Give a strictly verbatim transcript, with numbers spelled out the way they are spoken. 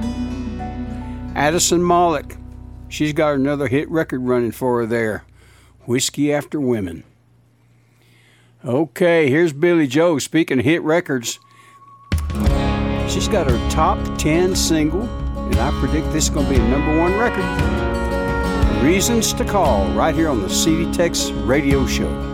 Addison Malik, she's got another hit record running for her there, Whiskey After Women. Okay, here's Billy Joe. Speaking of hit records, she's got her top ten single, and I predict this is going to be a number one record. Reasons to Call, right here on the C D Tex Radio Show.